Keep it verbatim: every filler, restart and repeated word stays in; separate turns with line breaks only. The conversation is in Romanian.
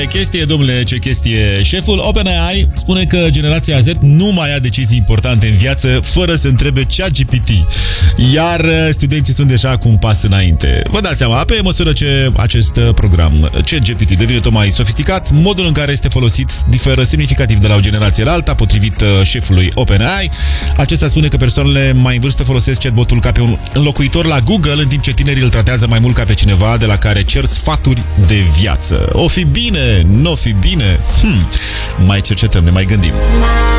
chestie, domnule, ce chestie. Șeful OpenAI spune că generația Z nu mai ia decizii importante în viață fără să întrebe ChatGPT. Iar studenții sunt deja cu un pas înainte. Vă dați seama, pe măsură ce acest program ChatGPT devine tot mai sofisticat, modul în care este folosit diferă semnificativ de la o generație la alta, potrivit șefului OpenAI. Acesta spune că persoanele mai în vârstă folosesc chatbotul ca pe un înlocuitor la Google, în timp ce tinerii îl tratează mai mult ca pe cineva de la care cer sfaturi de viață. O fi bine, n-o fi bine? Hm, mai cercetăm, ne mai gândim.